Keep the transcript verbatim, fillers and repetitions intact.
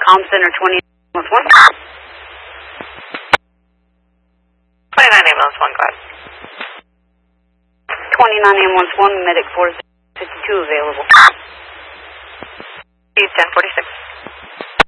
Com Center twenty ambulance one. twenty-nine ambulance one, go ahead. twenty-nine ambulance one, medic four fifty-two available. East ten forty-six.